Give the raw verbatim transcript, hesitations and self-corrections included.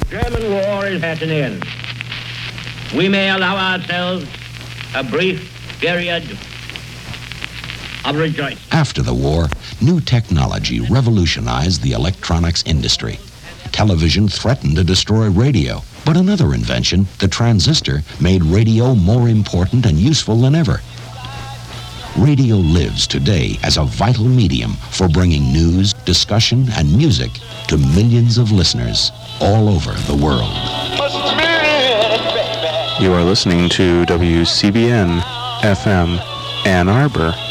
German war is at an end. We may allow ourselves a brief period of rejoicing. After the war, new technology revolutionized the electronics industry. Television threatened to destroy radio, but another invention, the transistor, made radio more important and useful than ever. Radio lives today as a vital medium for bringing news, discussion, and music to millions of listeners all over the world. You are listening to W C B N F M Ann Arbor.